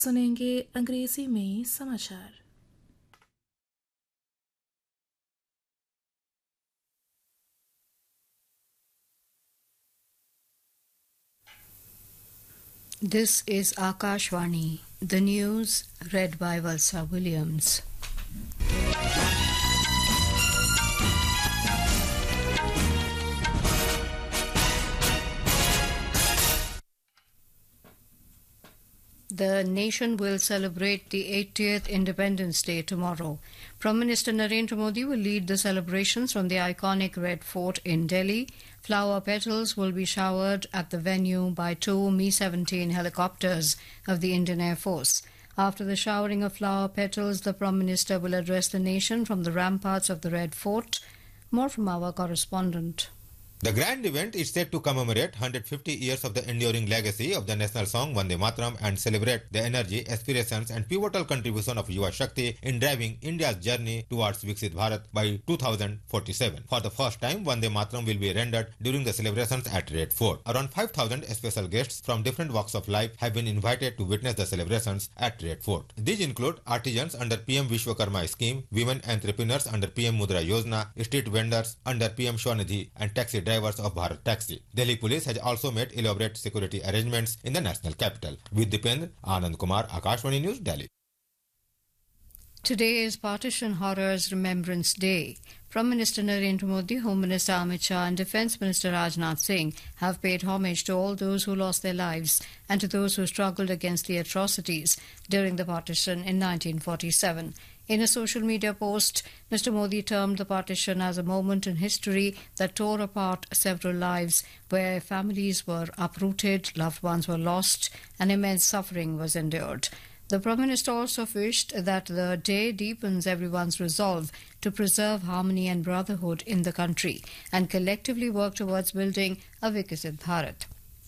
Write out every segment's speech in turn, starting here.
सुनेंगे अंग्रेजी में समाचार। This is Akashvani, the news read by Valsa Williams. The nation will celebrate the 80th Independence Day tomorrow. Prime Minister Narendra Modi will lead the celebrations from the iconic Red Fort in Delhi. Flower petals will be showered at the venue by two Mi-17 helicopters of the Indian Air Force. After the showering of flower petals, the Prime Minister will address the nation from the ramparts of the Red Fort. More from our correspondent. The grand event is set to commemorate 150 years of the enduring legacy of the national song Vande Mataram and celebrate the energy, aspirations and pivotal contribution of Yuva Shakti in driving India's journey towards Viksit Bharat by 2047. For the first time, Vande Mataram will be rendered during the celebrations at Red Fort. Around 5,000 special guests from different walks of life have been invited to witness the celebrations at Red Fort. These include artisans under PM Vishwakarma scheme, women entrepreneurs under PM Mudra Yojana, street vendors under PM Swanidhi and taxi drivers of Bharat Taxi. Delhi police has also made elaborate security arrangements in the national capital. With Dipendra, Anand Kumar, Akashvani News, Delhi. Today is Partition Horrors Remembrance Day. Prime Minister Narendra Modi, Home Minister Amit Shah and Defence Minister Rajnath Singh have paid homage to all those who lost their lives and to those who struggled against the atrocities during the partition in 1947. In a social media post, Mr. Modi termed the partition as a moment in history that tore apart several lives, where families were uprooted, loved ones were lost, and immense suffering was endured. The Prime Minister also wished that the day deepens everyone's resolve to preserve harmony and brotherhood in the country and collectively work towards building a Viksit Bharat.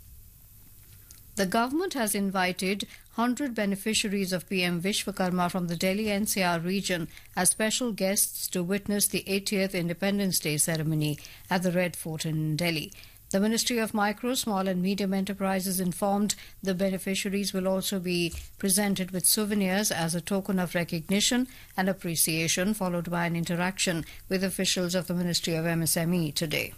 The government has invited 100 beneficiaries of PM Vishwakarma from the Delhi NCR region as special guests to witness the 80th Independence Day ceremony at the Red Fort in Delhi. The Ministry of Micro, Small and Medium Enterprises informed the beneficiaries will also be presented with souvenirs as a token of recognition and appreciation, followed by an interaction with officials of the Ministry of MSME today.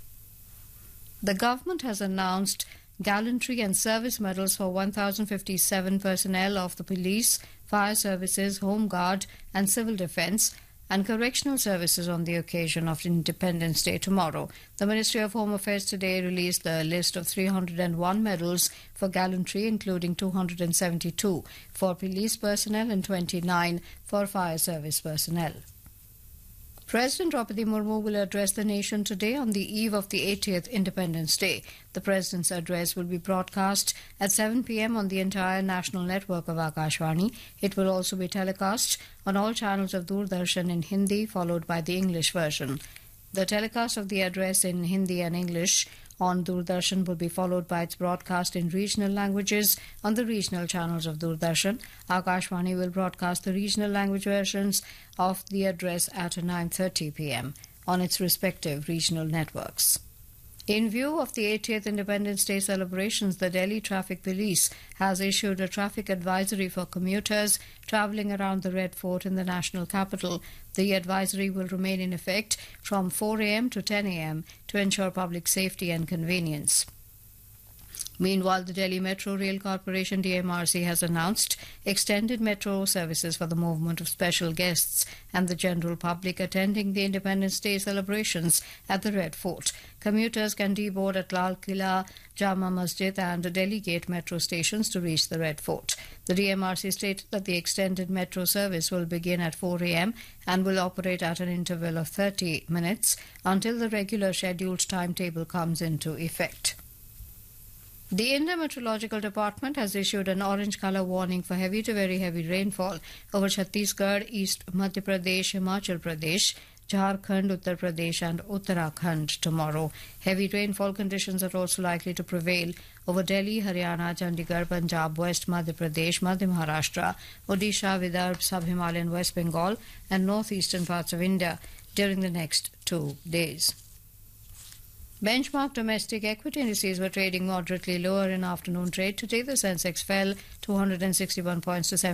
The government has announced gallantry and service medals for 1,057 personnel of the police, fire services, home guard and civil defence and correctional services on the occasion of Independence Day tomorrow. The Ministry of Home Affairs today released the list of 301 medals for gallantry, including 272 for police personnel and 29 for fire service personnel. President Draupadi Murmu will address the nation today on the eve of the 80th Independence Day. The President's address will be broadcast at 7 p.m. on the entire national network of Akashvani. It will also be telecast on all channels of Doordarshan in Hindi, followed by the English version. The telecast of the address in Hindi and English on Doordarshan will be followed by its broadcast in regional languages on the regional channels of Doordarshan. Akashvani will broadcast the regional language versions of the address at 9:30 p.m. on its respective regional networks. In view of the 80th Independence Day celebrations, the Delhi Traffic Police has issued a traffic advisory for commuters travelling around the Red Fort in the national capital. The advisory will remain in effect from 4 a.m. to 10 a.m. to ensure public safety and convenience. Meanwhile, the Delhi Metro Rail Corporation DMRC has announced extended metro services for the movement of special guests and the general public attending the Independence Day celebrations at the Red Fort. Commuters can deboard at Lal Killa, Jama Masjid and Delhi Gate metro stations to reach the Red Fort. The DMRC stated that the extended metro service will begin at 4 a.m. and will operate at an interval of 30 minutes until the regular scheduled timetable comes into effect. The India Meteorological Department has issued an orange colour warning for heavy to very heavy rainfall over Chhattisgarh, East Madhya Pradesh, Himachal Pradesh, Jharkhand, Uttar Pradesh and Uttarakhand tomorrow. Heavy rainfall conditions are also likely to prevail over Delhi, Haryana, Chandigarh, Punjab, West Madhya Pradesh, Madhya Maharashtra, Odisha, Vidarbha, Sub-Himalayan West Bengal and northeastern parts of India during the next 2 days. Benchmark domestic equity indices were trading moderately lower in afternoon trade. Today, the Sensex fell 261 points to